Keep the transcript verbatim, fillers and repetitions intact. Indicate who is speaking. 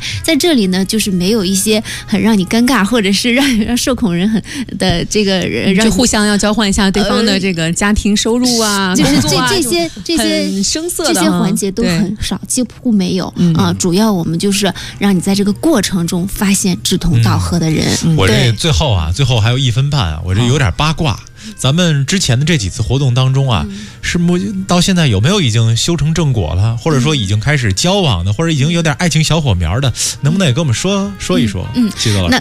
Speaker 1: 在这里呢，就是没有一些很让你尴尬，或者是让让受恐人很的这个让
Speaker 2: 就互相要交换一下对方的这个家庭收入啊，
Speaker 1: 呃、就是这
Speaker 2: 啊
Speaker 1: 这些这些
Speaker 2: 生涩的
Speaker 1: 这些环节都很少，几乎没有啊、
Speaker 2: 嗯
Speaker 1: 呃。主要我们就是让你在这个过程中发现志同道合的人。
Speaker 3: 嗯、我这最后啊，最后还有一分半啊，我这有点八卦。咱们之前的这几次活动当中啊，嗯、是不到现在有没有已经修成正果了，或者说已经开始交往的，或者已经有点爱情小火苗的，能不能也跟我们说说一说？
Speaker 1: 嗯，
Speaker 3: 西多老师。
Speaker 1: 那